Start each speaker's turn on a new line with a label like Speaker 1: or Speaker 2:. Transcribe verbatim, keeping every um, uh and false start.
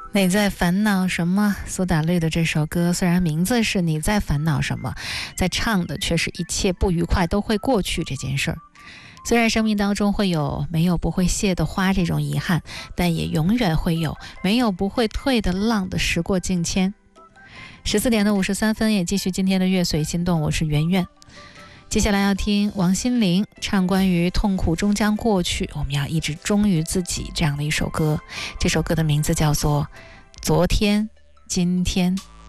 Speaker 1: 你在烦恼什么？苏打绿的这首歌虽然名字是你在烦恼什么，在唱的却是一切不愉快都会过去这件事儿。虽然生命当中会有没有不会谢的花这种遗憾，但也永远会有没有不会退的浪的时过境迁。十四点的五十三分，也继续今天的乐随心动，我是圆圆。接下来要听王心凌唱关于痛苦终将过去，我们要一直忠于自己这样的一首歌。这首歌的名字叫做《昨天今天》。